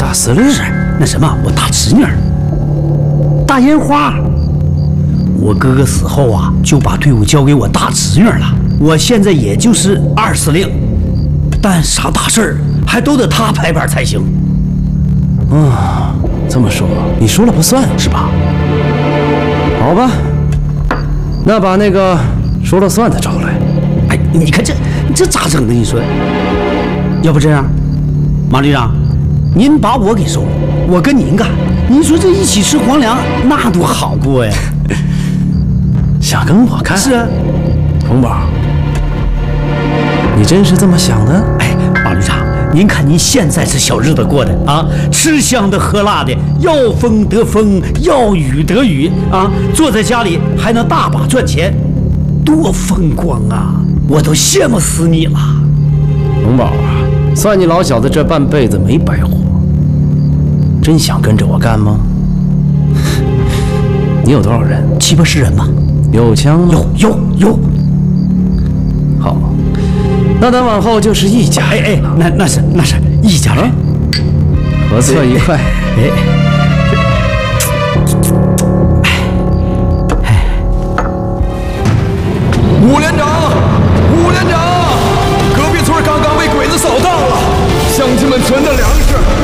大司令是那什么，我大侄女儿大烟花。我哥哥死后啊，就把队伍交给我大侄女了。我现在也就是二司令，但啥大事儿还都得他拍板才行。 这么说你说了不算是吧？好吧，那把那个说了算的找来。 哎，你看这咋整呢？你说，要不这样，马旅长，您把我给收了，我跟您干。您说这一起吃皇粮，那多好过呀！ 想跟我干？ 是啊， 童宝，你真是这么想的？ 哎，马旅长，您看您现在这小日子过的啊，吃香的喝辣的，要风得风，要雨得雨啊，坐在家里还能大把赚钱，多风光啊！我都羡慕死你了。 童宝啊，算你老小子这半辈子没白活。真想跟着我干吗？你有多少人 ？7、8十人吧。 有枪吗？ 有。 好，那咱往后就是一家人。 哎，那是一家人， 合作愉快。 吴连长，隔壁村刚刚被鬼子扫荡了，乡亲们存的粮食